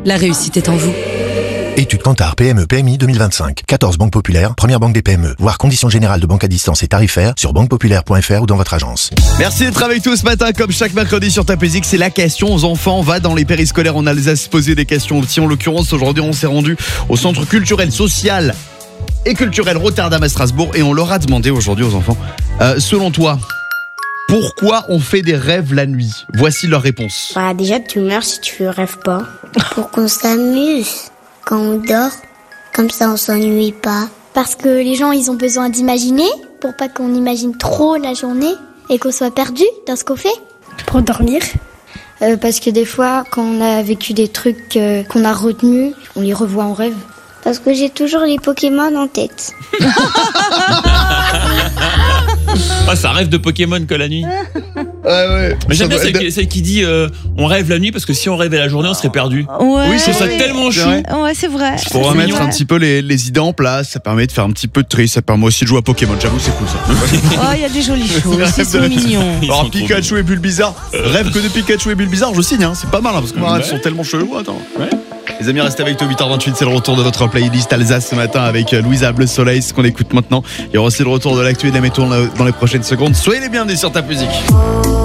La réussite est en vous. Étude Kantar PME PMI 2025. 14 banques populaires, première banque des PME. Voir conditions générales de banque à distance et tarifaires sur banquepopulaire.fr ou dans votre agence. Merci d'être avec nous ce matin. Comme chaque mercredi sur Top Music, c'est la question aux enfants. On va dans les périscolaires en Alsace poser des questions aux petits. En l'occurrence, aujourd'hui, on s'est rendu au centre culturel, social et culturel Rotterdam à Strasbourg et on leur a demandé aujourd'hui aux enfants, selon toi, pourquoi on fait des rêves la nuit? Voici leur réponse. Bah déjà tu meurs si tu rêves pas. Pour qu'on s'amuse quand on dort, comme ça on s'ennuie pas. Parce que les gens, ils ont besoin d'imaginer, pour pas qu'on imagine trop la journée et qu'on soit perdu dans ce qu'on fait. Pour dormir. Parce que des fois, quand on a vécu des trucs qu'on a retenus, on les revoit en rêve. Parce que j'ai toujours les Pokémon en tête. Ah, ça rêve de Pokémon que la nuit. Ouais. Mais j'aime bien celle qui dit on rêve la nuit parce que si on rêvait la journée, on serait perdu. Ouais. Oui, C'est ça tellement chou. Ouais, c'est vrai. Pour remettre un petit peu les idées en place, ça permet de faire un petit peu de tri, ça permet aussi de jouer à Pokémon, j'avoue c'est cool ça. Oh, il y a des jolies choses, ils sont mignons. Alors Pikachu et Bulbizarre, rêve que de Pikachu et Bulbizarre, je signe, hein. C'est pas mal hein, parce que mes rêves sont tellement chelous, attends. Ouais. Les amis, restez avec toi, 8h28, c'est le retour de votre playlist Alsace ce matin avec Louisa Bleu Soleil, ce qu'on écoute maintenant. Il y aura aussi le retour de l'actu et de la météo dans les prochaines secondes. Soyez les bienvenus sur Top Music.